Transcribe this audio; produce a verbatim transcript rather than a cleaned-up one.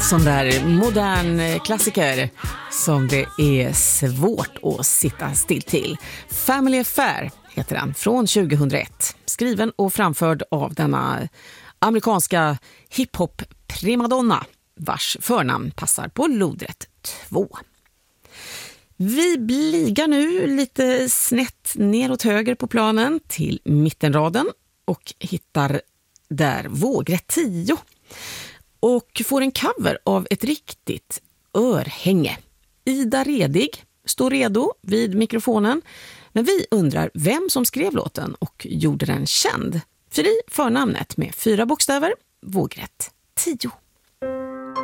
sån där modern klassiker som det är svårt att sitta still till. Family Affair heter den, från tjugohundraett. Skriven och framförd av denna amerikanska hiphop-primadonna vars förnamn passar på lodrätt två. Vi bligar nu lite snett neråt höger på planen till mittenraden och hittar där vågrätt tio. Och får en cover av ett riktigt örhänge. Ida Redig står redo vid mikrofonen. Men vi undrar vem som skrev låten och gjorde den känd. För i förnamnet med fyra bokstäver, vågrätt tio.